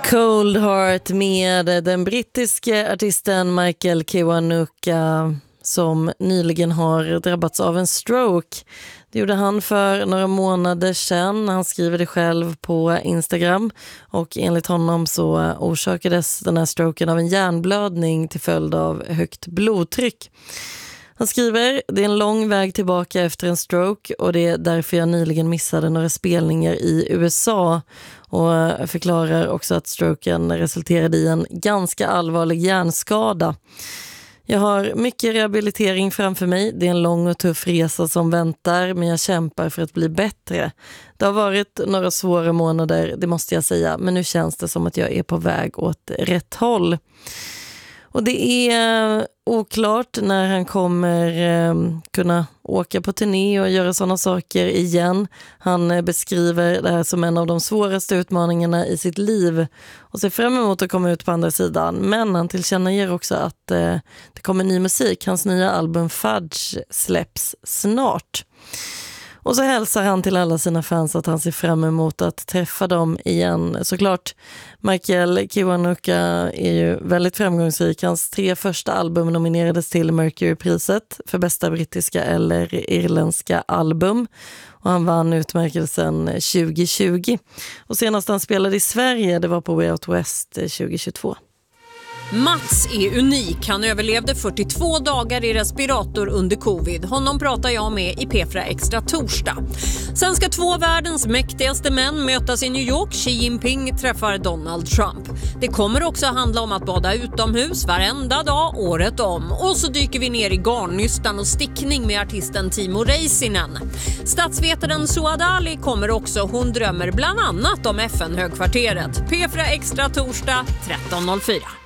Cold Heart med den brittiske artisten Michael Kiwanuka som nyligen har drabbats av en stroke. Det gjorde han för några månader sedan. Han skriver det själv på Instagram och enligt honom så orsakades den här stroken av en hjärnblödning till följd av högt blodtryck. Han skriver, det är en lång väg tillbaka efter en stroke och det är därför jag nyligen missade några spelningar i USA, och förklarar också att stroken resulterade i en ganska allvarlig hjärnskada. Jag har mycket rehabilitering framför mig. Det är en lång och tuff resa som väntar, men jag kämpar för att bli bättre. Det har varit några svåra månader, det måste jag säga, men nu känns det som att jag är på väg åt rätt håll. Och det är oklart när han kommer kunna åka på turné och göra sådana saker igen. Han beskriver det här som en av de svåraste utmaningarna i sitt liv och ser fram emot att komma ut på andra sidan. Men han tillkännager också att det kommer ny musik. Hans nya album Fudge släpps snart. Och så hälsar han till alla sina fans att han ser fram emot att träffa dem igen. Såklart, Michael Kiwanuka är ju väldigt framgångsrik. Hans 3 första album nominerades till Mercury-priset för bästa brittiska eller irländska album. Och han vann utmärkelsen 2020. Och senast han spelade i Sverige, det var på Way Out West 2022. Mats är unik. Han överlevde 42 dagar i respirator under covid. Honom pratar jag med i P4 Extra torsdag. Sen ska 2 världens mäktigaste män mötas i New York. Xi Jinping träffar Donald Trump. Det kommer också handla om att bada utomhus varenda dag, året om. Och så dyker vi ner i garnnystan och stickning med artisten Timo Räisänen. Statsvetaren Suad Ali kommer också. Hon drömmer bland annat om FN-högkvarteret. P4 Extra torsdag 13.04.